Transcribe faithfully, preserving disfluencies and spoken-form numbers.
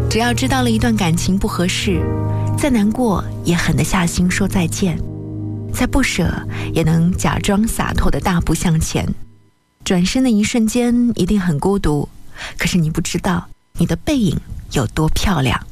只要知道了一段感情不合适，再难过也狠得下心说再见，再不舍也能假装洒脱的大步向前。转身的一瞬间一定很孤独，可是你不知道你的背影有多漂亮。